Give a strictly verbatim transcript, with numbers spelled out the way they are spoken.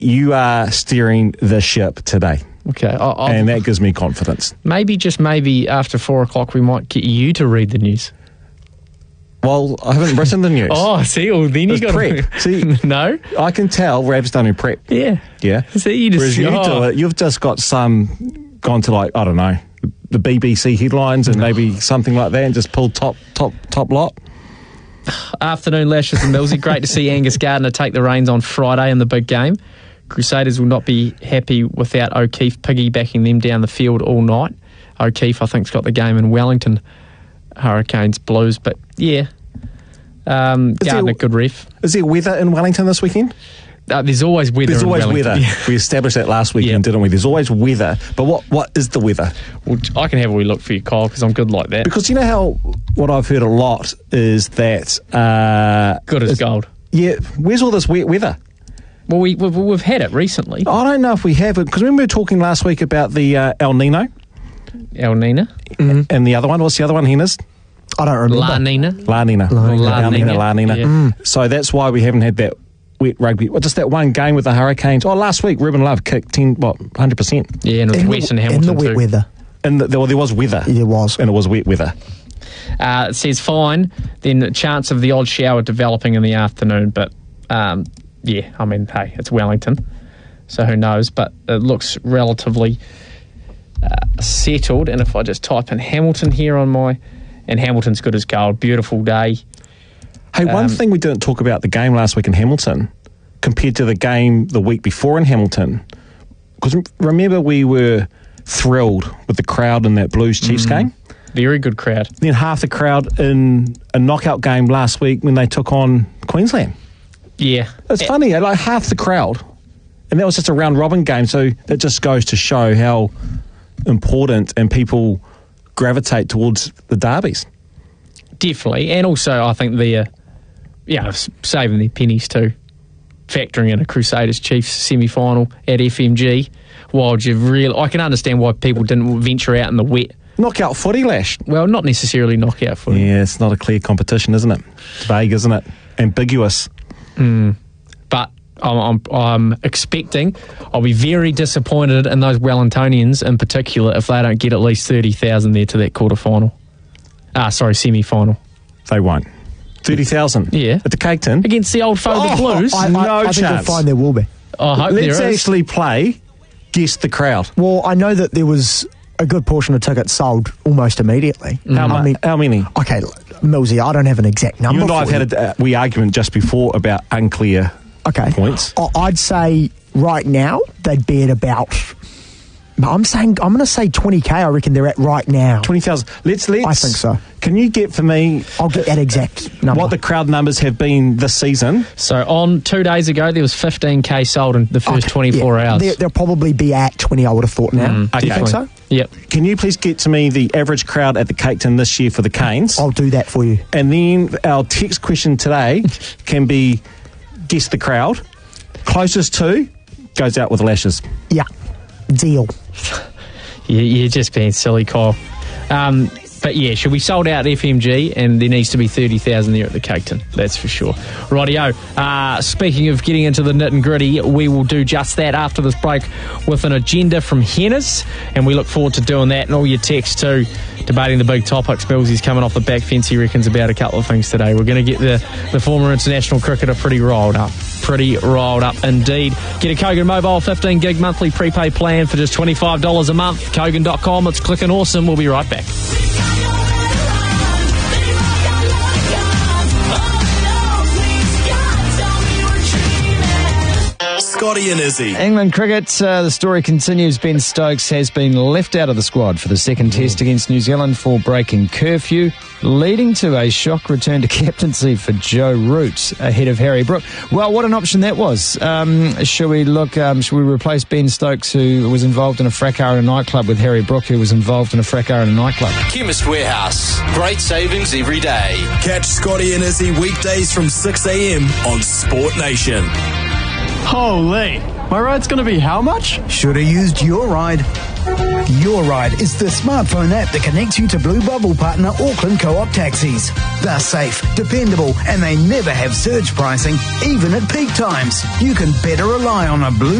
You are steering the ship today. Okay. I'll, I'll, and that gives me confidence. Maybe, just maybe, after four o'clock, we might get you to read the news. Well, I haven't written the news. Oh, see, well, then you It's got prep. See, no? I can tell Rav's done a prep. Yeah. Yeah. See, you just, Whereas you oh. do it, you've just got some, gone to like, I don't know, the B B C headlines and maybe something like that and just pulled top, top, top lot. Afternoon lashes and Millsy. Great to see Angus Gardner take the reins on Friday in the big game. Crusaders will not be happy without O'Keefe piggybacking them down the field all night. O'Keefe, I think, has got the game in Wellington Hurricanes Blues, but yeah, um, Gardner, there, good ref. Is there weather in Wellington this weekend? Uh, there's always weather. There's in always Wellington. weather. Yeah. We established that last weekend, Yep. didn't we? There's always weather. But what, what is the weather? Well, I can have a wee look for you, Kyle, because I'm good like that. Because you know how what I've heard a lot is that uh, Good as gold. Yeah, where's all this wet weather? Well, we, we've, we've had it recently. I don't know if we have it because remember we were talking last week about the uh, El Nino El Nina. mm-hmm. and the other one. What's the other one, Hennes? I don't remember. La Nina. La Nina. La El Nina. Nina, La Nina. Yeah. Mm. So that's why we haven't had that wet rugby. Well, just that one game with the Hurricanes. Oh, last week Ruben Love kicked ten, what, one hundred percent. Yeah, and it was In Western the, in Hamilton the wet too. weather. And the, well, there was weather. There was. And it was wet weather. Uh, it says fine, then the chance of the odd shower developing in the afternoon, but um, yeah, I mean, hey, it's Wellington, so who knows, but it looks relatively uh, settled. And if I just type in Hamilton here on my, and Hamilton's good as gold, beautiful day. Hey, one Um, thing we didn't talk about the game last week in Hamilton compared to the game the week before in Hamilton, because remember we were thrilled with the crowd in that Blues-Chiefs Mm-hmm. game? Very good crowd. Then half the crowd in a knockout game last week when they took on Queensland. Yeah. It's Uh, funny, like half the crowd, and that was just a round-robin game, so that just goes to show how important and people gravitate towards the derbies. Definitely, and also I think the, uh, yeah, s- saving their pennies too, factoring in a Crusaders Chiefs semi-final at F M G. While you really, I can understand why people didn't venture out in the wet. Knockout footy, Lash. Well, not necessarily knockout footy. Yeah, it's not a clear competition, isn't it? It's vague, isn't it? Ambiguous. But I'm, I'm, I'm expecting, I'll be very disappointed in those Wellingtonians in particular if they don't get at least thirty thousand there to that quarter-final. Ah, sorry, semi-final. They won't. thirty thousand? Yeah. At the Cape Tin? Against the old foe, the Blues. I, I, No I think you'll chance. find there will be. I hope Let's there is. actually play Guess the Crowd. Well, I know that there was a good portion of tickets sold almost immediately. How, mu- I mean, how many? okay, Millsy, I don't have an exact number. You and I for have had a uh, wee argument just before about unclear okay. points. I- I'd say right now they'd be at about. I'm saying I'm going to say twenty K. I reckon they're at right now. twenty thousand. Let's, let's... I think so. Can you get for me I'll get that exact number. what the crowd numbers have been this season? So on two days ago, there was fifteen K sold in the first Okay, twenty-four yeah, hours. They'll, they'll probably be at twenty. I would have thought now. Mm, Do you think so? definitely. Yep. Can you please get to me the average crowd at the Cape Tin this year for the Canes? I'll do that for you. And then our text question today can be Guess the Crowd. Closest to goes out with Lashes. Yeah, deal. You, you're just being silly, Kyle. Um, but yeah, should we sold out F M G and there needs to be thirty thousand there at the Cape Tin, that's for sure. Rightio. Uh, speaking of getting into the nit and gritty, we will do just that after this break with an agenda from Hennes, and we look forward to doing that and all your texts too, debating the big topics. Millsy's coming off the back fence, he reckons, about a couple of things today. We're going to get the, the former international cricketer pretty riled up. Pretty riled up indeed. Get a Kogan Mobile fifteen gig monthly prepaid plan for just twenty-five dollars a month. Kogan dot com. It's clicking awesome. We'll be right back. Scotty and Izzy. England cricket, uh, the story continues. Ben Stokes has been left out of the squad for the second test against New Zealand for breaking curfew, leading to a shock return to captaincy for Joe Root ahead of Harry Brook. Well, what an option that was. Um, shall we look, um, shall we replace Ben Stokes, who was involved in a fracas in a nightclub, with Harry Brook, who was involved in a fracas in a nightclub? Chemist Warehouse. Great savings every day. Catch Scotty and Izzy weekdays from six a.m. on Sport Nation. Holy, My ride's going to be how much? Should have used Your Ride. Your Ride is the smartphone app that connects you to Blue Bubble partner Auckland Co-op taxis. They're safe, dependable, and they never have surge pricing, even at peak times. You can better rely on a Blue